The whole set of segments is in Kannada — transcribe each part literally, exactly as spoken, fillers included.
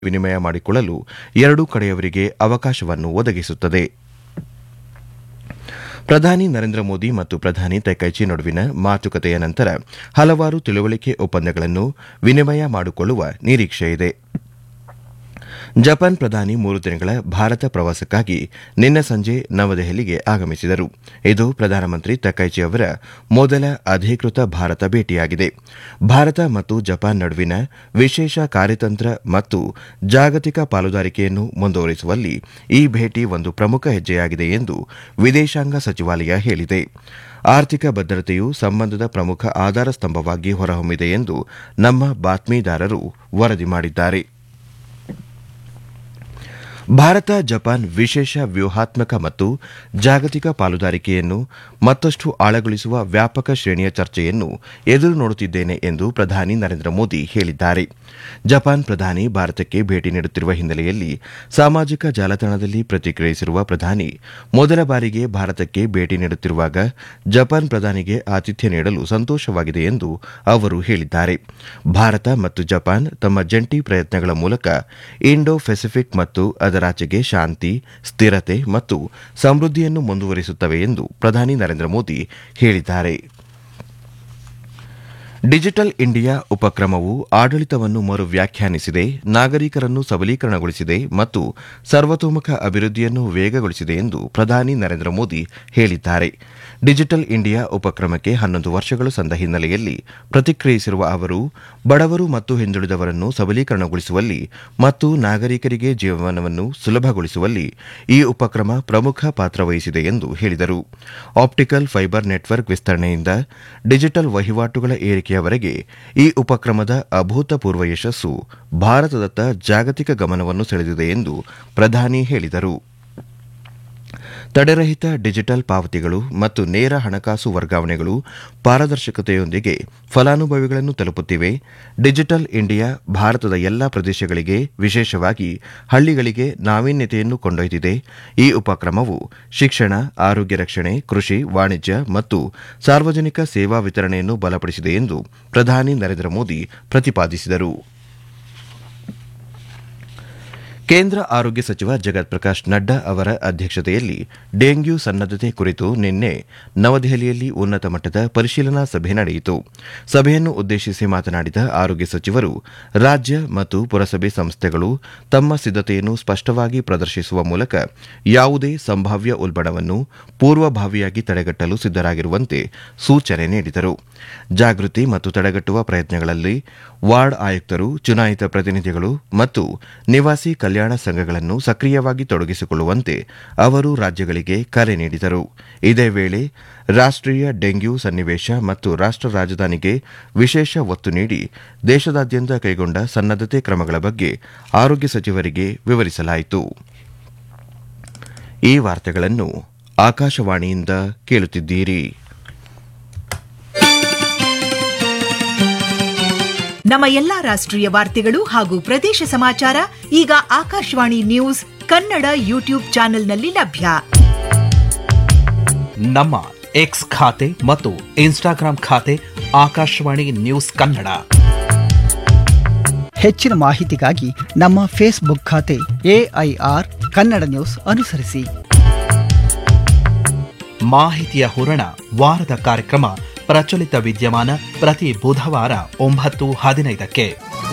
ವಿನಿಮಯ ಮಾಡಿಕೊಳ್ಳಲು ಎರಡೂ ಕಡೆಯವರಿಗೆ ಅವಕಾಶವನ್ನು ಒದಗಿಸುತ್ತದೆ. ಪ್ರಧಾನಿ ನರೇಂದ್ರ ಮೋದಿ ಮತ್ತು ಪ್ರಧಾನಿ ತೈಕೈಚಿ ನಡುವಿನ ಮಾತುಕತೆಯ ನಂತರ ಹಲವಾರು ತಿಳುವಳಿಕೆ ಒಪ್ಪಂದಗಳನ್ನು ವಿನಿಮಯ ಮಾಡಿಕೊಳ್ಳುವ ನಿರೀಕ್ಷೆಯಿದೆ. ಜಪಾನ್ ಪ್ರಧಾನಿ ಮೂರು ದಿನಗಳ ಭಾರತ ಪ್ರವಾಸಕ್ಕಾಗಿ ನಿನ್ನೆ ಸಂಜೆ ನವದೆಹಲಿಗೆ ಆಗಮಿಸಿದರು. ಇದು ಪ್ರಧಾನಮಂತ್ರಿ ತಕೈಚಿ ಅವರ ಮೊದಲ ಅಧಿಕೃತ ಭಾರತ ಭೇಟಿಯಾಗಿದೆ. ಭಾರತ ಮತ್ತು ಜಪಾನ್ ನಡುವಿನ ವಿಶೇಷ ಕಾರ್ಯತಂತ್ರ ಮತ್ತು ಜಾಗತಿಕ ಪಾಲುದಾರಿಕೆಯನ್ನು ಮುಂದುವರಿಸುವಲ್ಲಿ ಈ ಭೇಟಿ ಒಂದು ಪ್ರಮುಖ ಹೆಜ್ಜೆಯಾಗಿದೆ ಎಂದು ವಿದೇಶಾಂಗ ಸಚಿವಾಲಯ ಹೇಳಿದೆ. ಆರ್ಥಿಕ ಭದ್ರತೆಯು ಸಂಬಂಧದ ಪ್ರಮುಖ ಆಧಾರ ಸ್ತಂಭವಾಗಿ ಹೊರಹೊಮ್ಮಿದೆ ಎಂದು ನಮ್ಮ ಬಾತ್ಮೀದಾರರು ವರದಿ ಮಾಡಿದ್ದಾರೆ. ಭಾರತ ಜಪಾನ್ ವಿಶೇಷ ವ್ಯೂಹಾತ್ಮಕ ಮತ್ತು ಜಾಗತಿಕ ಪಾಲುದಾರಿಕೆಯನ್ನು ಮತ್ತಷ್ಟು ಆಳಗೊಳಿಸುವ ವ್ಯಾಪಕ ಶ್ರೇಣಿಯ ಚರ್ಚೆಯನ್ನು ಎದುರು ನೋಡುತ್ತಿದ್ದೇನೆ ಎಂದು ಪ್ರಧಾನಿ ನರೇಂದ್ರ ಮೋದಿ ಹೇಳಿದ್ದಾರೆ. ಜಪಾನ್ ಪ್ರಧಾನಿ ಭಾರತಕ್ಕೆ ಭೇಟಿ ನೀಡುತ್ತಿರುವ ಹಿನ್ನೆಲೆಯಲ್ಲಿ ಸಾಮಾಜಿಕ ಜಾಲತಾಣದಲ್ಲಿ ಪ್ರತಿಕ್ರಿಯಿಸಿರುವ ಪ್ರಧಾನಿ, ಮೊದಲ ಬಾರಿಗೆ ಭಾರತಕ್ಕೆ ಭೇಟಿ ನೀಡುತ್ತಿರುವಾಗ ಜಪಾನ್ ಪ್ರಧಾನಿಗೆ ಆತಿಥ್ಯ ನೀಡಲು ಸಂತೋಷವಾಗಿದೆ ಎಂದು ಅವರು ಹೇಳಿದ್ದಾರೆ. ಭಾರತ ಮತ್ತು ಜಪಾನ್ ತಮ್ಮ ಜಂಟಿ ಪ್ರಯತ್ನಗಳ ಮೂಲಕ ಇಂಡೋ ಪೆಸಿಫಿಕ್ ಮತ್ತು ಅದರಾಚೆಗೆ ಶಾಂತಿ, ಸ್ಥಿರತೆ ಮತ್ತು ಸಮೃದ್ಧಿಯನ್ನು ಮುಂದುವರಿಸುತ್ತವೆ ಎಂದು ಪ್ರಧಾನಿ ನರೇಂದ್ರ ಮೋದಿ ಹೇಳಿದ್ದಾರೆ. ಡಿಜಿಟಲ್ ಇಂಡಿಯಾ ಉಪಕ್ರಮವು ಆಡಳಿತವನ್ನು ಮರು ವ್ಯಾಖ್ಯಾನಿಸಿದೆ, ನಾಗರಿಕರನ್ನು ಸಬಲೀಕರಣಗೊಳಿಸಿದೆ ಮತ್ತು ಸರ್ವತೋಮುಖ ಅಭಿವೃದ್ಧಿಯನ್ನು ವೇಗಗೊಳಿಸಿದೆ ಎಂದು ಪ್ರಧಾನಿ ನರೇಂದ್ರ ಮೋದಿ ಹೇಳಿದ್ದಾರೆ. ಡಿಜಿಟಲ್ ಇಂಡಿಯಾ ಉಪಕ್ರಮಕ್ಕೆ ಹನ್ನೊಂದು ವರ್ಷಗಳು ಸಂದ ಹಿನ್ನೆಲೆಯಲ್ಲಿ ಪ್ರತಿಕ್ರಿಯಿಸಿರುವ ಅವರು, ಬಡವರು ಮತ್ತು ಹಿಂದುಳಿದವರನ್ನು ಸಬಲೀಕರಣಗೊಳಿಸುವಲ್ಲಿ ಮತ್ತು ನಾಗರಿಕರಿಗೆ ಜೀವನವನ್ನು ಸುಲಭಗೊಳಿಸುವಲ್ಲಿ ಈ ಉಪಕ್ರಮ ಪ್ರಮುಖ ಪಾತ್ರ ವಹಿಸಿದೆ ಎಂದು ಹೇಳಿದರು. ಆಪ್ಟಿಕಲ್ ಫೈಬರ್ ನೆಟ್ವರ್ಕ್ ವಿಸ್ತರಣೆಯಿಂದ ಡಿಜಿಟಲ್ ವಹಿವಾಟುಗಳ ಏರಿಕೆಯವರೆಗೆ ಈ ಉಪಕ್ರಮದ ಅಭೂತಪೂರ್ವ ಯಶಸ್ಸು ಭಾರತದತ್ತ ಜಾಗತಿಕ ಗಮನವನ್ನು ಸೆಳೆದಿದೆ ಎಂದು ಪ್ರಧಾನಿ ಹೇಳಿದರು. ತಡೆರಹಿತ ಡಿಜಿಟಲ್ ಪಾವತಿಗಳು ಮತ್ತು ನೇರ ಹಣಕಾಸು ವರ್ಗಾವಣೆಗಳು ಪಾರದರ್ಶಕತೆಯೊಂದಿಗೆ ಫಲಾನುಭವಿಗಳನ್ನು ತಲುಪುತ್ತಿವೆ. ಡಿಜಿಟಲ್ ಇಂಡಿಯಾ ಭಾರತದ ಎಲ್ಲಾ ಪ್ರದೇಶಗಳಿಗೆ, ವಿಶೇಷವಾಗಿ ಹಳ್ಳಿಗಳಿಗೆ ನಾವೀನ್ಯತೆಯನ್ನು ಕೊಂಡೊಯ್ದಿದೆ. ಈ ಉಪಕ್ರಮವು ಶಿಕ್ಷಣ, ಆರೋಗ್ಯ ರಕ್ಷಣೆ, ಕೃಷಿ, ವಾಣಿಜ್ಯ ಮತ್ತು ಸಾರ್ವಜನಿಕ ಸೇವಾ ವಿತರಣೆಯನ್ನು ಬಲಪಡಿಸಿದೆ ಎಂದು ಪ್ರಧಾನಿ ನರೇಂದ್ರ ಮೋದಿ ಪ್ರತಿಪಾದಿಸಿದರು. ಕೇಂದ್ರ ಆರೋಗ್ಯ ಸಚಿವ ಜಗತ್ ಪ್ರಕಾಶ್ ನಡ್ಡಾ ಅವರ ಅಧ್ಯಕ್ಷತೆಯಲ್ಲಿ ಡೆಂಗ್ಯೂ ಸನ್ನದ್ದತೆ ಕುರಿತು ನಿನ್ನೆ ನವದೆಹಲಿಯಲ್ಲಿ ಉನ್ನತ ಮಟ್ಟದ ಪರಿಶೀಲನಾ ಸಭೆ ನಡೆಯಿತು. ಸಭೆಯನ್ನು ಉದ್ದೇಶಿಸಿ ಮಾತನಾಡಿದ ಆರೋಗ್ಯ ಸಚಿವರು, ರಾಜ್ಯ ಮತ್ತು ಪುರಸಭೆ ಸಂಸ್ಥೆಗಳು ತಮ್ಮ ಸಿದ್ದತೆಯನ್ನು ಸ್ಪಷ್ಟವಾಗಿ ಪ್ರದರ್ಶಿಸುವ ಮೂಲಕ ಯಾವುದೇ ಸಂಭಾವ್ಯ ಉಲ್ಬಣವನ್ನು ಪೂರ್ವಭಾವಿಯಾಗಿ ತಡೆಗಟ್ಟಲು ಸಿದ್ದರಾಗಿರುವಂತೆ ಸೂಚನೆ ನೀಡಿದರು. ಜಾಗೃತಿ ಮತ್ತು ತಡೆಗಟ್ಟುವ ಪ್ರಯತ್ನಗಳಲ್ಲಿ ವಾರ್ಡ್ ಆಯುಕ್ತರು, ಚುನಾಯಿತ ಪ್ರತಿನಿಧಿಗಳು ಮತ್ತು ನಿವಾಸಿ ಕಲ್ಯಾಣ ಸಂಘಗಳನ್ನು ಸಕ್ರಿಯವಾಗಿ ತೊಡಗಿಸಿಕೊಳ್ಳುವಂತೆ ಅವರು ರಾಜ್ಯಗಳಿಗೆ ಕರೆ ನೀಡಿದರು. ಇದೇ ವೇಳೆ ರಾಷ್ಟೀಯ ಡೆಂಗ್ಯೂ ಸನ್ನಿವೇಶ ಮತ್ತು ರಾಷ್ಟ ರಾಜಧಾನಿಗೆ ವಿಶೇಷ ಒತ್ತು ನೀಡಿ ದೇಶದಾದ್ಯಂತ ಕೈಗೊಂಡ ಸನ್ನದ್ದತೆ ಕ್ರಮಗಳ ಬಗ್ಗೆ ಆರೋಗ್ಯ ಸಚಿವರಿಗೆ ವಿವರಿಸಲಾಯಿತು. ಈ ವಾರ್ತೆಗಳನ್ನು ಆಕಾಶವಾಣಿಯಿಂದ ಕೇಳುತ್ತಿದ್ದೀರಿ. ನಮ್ಮ ಎಲ್ಲಾ ರಾಷ್ಟ್ರೀಯ ವಾರ್ತೆಗಳು ಹಾಗೂ ಪ್ರದೇಶ ಸಮಾಚಾರ ಈಗ ಆಕಾಶವಾಣಿ ನ್ಯೂಸ್ ಕನ್ನಡ ಯೂಟ್ಯೂಬ್ ಚಾನೆಲ್ನಲ್ಲಿ ಲಭ್ಯ. ನಮ್ಮ ಎಕ್ಸ್ ಖಾತೆ ಮತ್ತು ಇನ್ಸ್ಟಾಗ್ರಾಂ ಖಾತೆ ಆಕಾಶವಾಣಿ ನ್ಯೂಸ್ ಕನ್ನಡ. ಹೆಚ್ಚಿನ ಮಾಹಿತಿಗಾಗಿ ನಮ್ಮ ಫೇಸ್ಬುಕ್ ಖಾತೆ ಎಐಆರ್ ಕನ್ನಡ ನ್ಯೂಸ್ ಅನುಸರಿಸಿ. ಮಾಹಿತಿಯ ಹೂರಣ ವಾರದ ಕಾರ್ಯಕ್ರಮ ಪ್ರಚಲಿತ ವಿದ್ಯಮಾನ ಪ್ರತಿ ಬುಧವಾರ ಒಂಬತ್ತು ಹದಿನೈದಕ್ಕೆ.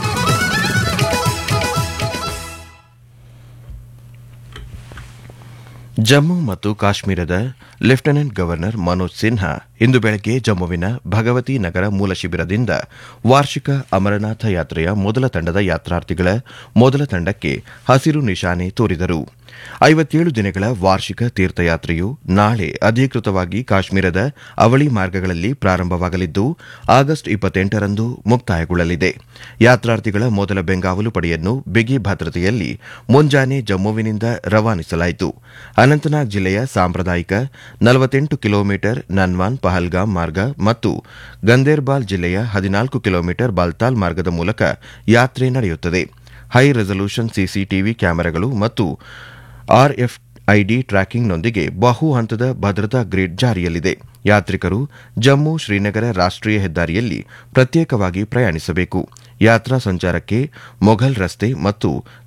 ಜಮ್ಮು ಮತ್ತು ಕಾಶ್ಮೀರದ ಲೆಫ್ಟಿನೆಂಟ್ ಗವರ್ನರ್ ಮನೋಜ್ ಸಿನ್ಹಾ ಇಂದು ಬೆಳಗ್ಗೆ ಜಮ್ಮುವಿನ ಭಗವತಿ ನಗರ ಮೂಲ ಶಿಬಿರದಿಂದ ವಾರ್ಷಿಕ ಅಮರನಾಥ ಯಾತ್ರೆಯ ಮೊದಲ ತಂಡದ ಯಾತ್ರಾರ್ಥಿಗಳ ಮೊದಲ ತಂಡಕ್ಕೆ ಹಸಿರು ನಿಶಾನೆ ತೋರಿದರು. ಐವತ್ತೇಳು ದಿನಗಳ ವಾರ್ಷಿಕ ತೀರ್ಥಯಾತ್ರೆಯು ನಾಳೆ ಅಧಿಕೃತವಾಗಿ ಕಾಶ್ಮೀರದ ಅವಳಿ ಮಾರ್ಗಗಳಲ್ಲಿ ಪ್ರಾರಂಭವಾಗಲಿದ್ದು ಆಗಸ್ಟ್ ಇಪ್ಪತ್ತೆಂಟರಂದು ಮುಕ್ತಾಯಗೊಳ್ಳಲಿದೆ. ಯಾತ್ರಾರ್ಥಿಗಳ ಮೊದಲ ಬೆಂಗಾವಲು ಪಡೆಯನ್ನು ಬಿಗಿ ಭದ್ರತೆಯಲ್ಲಿ ಮುಂಜಾನೆ ಜಮ್ಮುವಿನಿಂದ ರವಾನಿಸಲಾಯಿತು. ಅನಂತನಾಗ್ ಜಿಲ್ಲೆಯ ಸಾಂಪ್ರದಾಯಿಕ ನಲವತ್ತೆಂಟು ಕಿಲೋಮೀಟರ್ ನನ್ವಾನ್ ಪಹಲ್ಗಾಮ್ ಮಾರ್ಗ ಮತ್ತು ಗಂದೇರ್ಬಾಲ್ ಜಿಲ್ಲೆಯ ಹದಿನಾಲ್ಕು ಕಿಲೋಮೀಟರ್ ಬಾಲ್ತಾಲ್ ಮಾರ್ಗದ ಮೂಲಕ ಯಾತ್ರೆ ನಡೆಯುತ್ತದೆ. ಹೈ ರೆಸಲ್ಯೂಷನ್ ಸಿಸಿಟಿವಿ ಕ್ಯಾಮೆರಾಗಳು ಮತ್ತು ಆರ್ಎಫ್ಐಡಿ ಟ್ರ್ಯಾಕಿಂಗ್ನೊಂದಿಗೆ ಬಹು ಹಂತದ ಭದ್ರತಾ ಗ್ರಿಡ್ ಜಾರಿಯಲ್ಲಿದೆ. ಯಾತ್ರಿಕರು ಜಮ್ಮು ಶ್ರೀನಗರ ರಾಷ್ಟೀಯ ಹೆದ್ದಾರಿಯಲ್ಲಿ ಪ್ರತ್ಯೇಕವಾಗಿ ಪ್ರಯಾಣಿಸಬೇಕು. ಯಾತ್ರಾ ಸಂಚಾರಕ್ಕೆ ಮೊಘಲ್ ರಸ್ತೆ ಮತ್ತು